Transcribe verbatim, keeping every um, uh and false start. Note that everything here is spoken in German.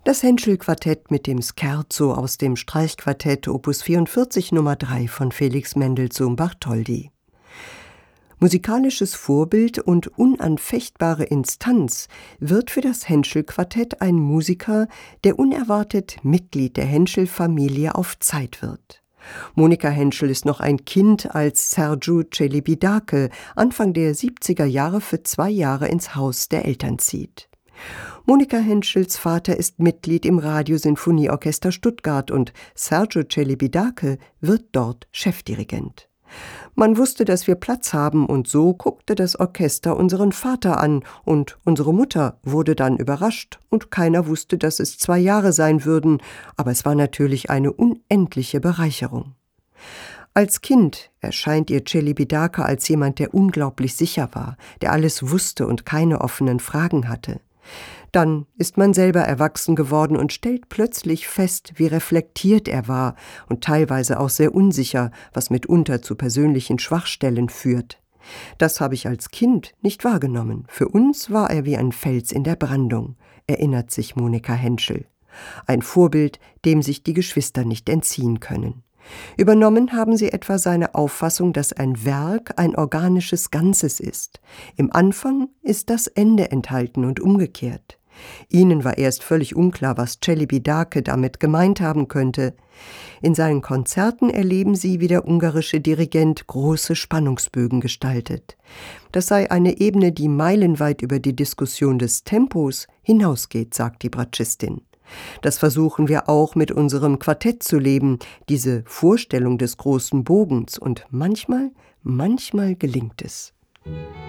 Das Henschel-Quartett mit dem Scherzo aus dem Streichquartett Opus vierundvierzig Nummer drei von Felix Mendelssohn Bartholdy. Musikalisches Vorbild und unanfechtbare Instanz wird für das Henschel-Quartett ein Musiker, der unerwartet Mitglied der Henschel-Familie auf Zeit wird. Monika Henschel ist noch ein Kind, als Sergiu Celibidache Anfang der siebziger Jahre für zwei Jahre ins Haus der Eltern zieht. Monika Henschels Vater ist Mitglied im Radiosinfonieorchester Stuttgart und Sergiu Celibidache wird dort Chefdirigent. Man wusste, dass wir Platz haben, und so guckte das Orchester unseren Vater an, und unsere Mutter wurde dann überrascht, und keiner wusste, dass es zwei Jahre sein würden, aber es war natürlich eine unendliche Bereicherung. Als Kind erscheint ihr Celibidache als jemand, der unglaublich sicher war, der alles wusste und keine offenen Fragen hatte. Dann ist man selber erwachsen geworden und stellt plötzlich fest, wie reflektiert er war und teilweise auch sehr unsicher, was mitunter zu persönlichen Schwachstellen führt. Das habe ich als Kind nicht wahrgenommen. Für uns war er wie ein Fels in der Brandung, erinnert sich Monika Henschel. Ein Vorbild, dem sich die Geschwister nicht entziehen können. Übernommen haben sie etwa seine Auffassung, dass ein Werk ein organisches Ganzes ist. Im Anfang ist das Ende enthalten und umgekehrt. Ihnen war erst völlig unklar, was Celibidache damit gemeint haben könnte. In seinen Konzerten erleben sie, wie der ungarische Dirigent große Spannungsbögen gestaltet. Das sei eine Ebene, die meilenweit über die Diskussion des Tempos hinausgeht, sagt die Bratschistin. Das versuchen wir auch mit unserem Quartett zu leben, diese Vorstellung des großen Bogens, und manchmal, manchmal gelingt es.